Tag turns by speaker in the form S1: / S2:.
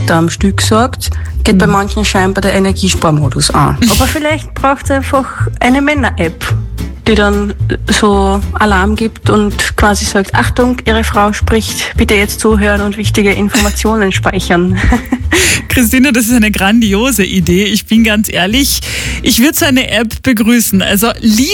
S1: Meter am Stück sagt, geht bei manchen scheinbar der Energiesparmodus an. Aber vielleicht braucht es einfach eine Männer-App, die dann so Alarm gibt und quasi sagt, Achtung, Ihre Frau spricht, bitte jetzt zuhören und wichtige Informationen speichern.
S2: Christina, das ist eine grandiose Idee. Ich bin ganz ehrlich, ich würde so eine App begrüßen. Also